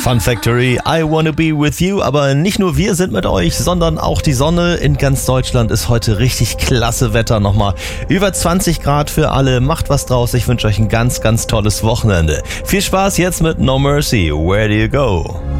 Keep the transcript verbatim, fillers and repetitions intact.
Fun Factory, I Wanna Be With You. Aber nicht nur wir sind mit euch, sondern auch die Sonne. In ganz Deutschland ist heute richtig klasse Wetter nochmal. Über zwanzig Grad für alle. Macht was draus. Ich wünsche euch ein ganz, ganz tolles Wochenende. Viel Spaß jetzt mit No Mercy. Where do you go?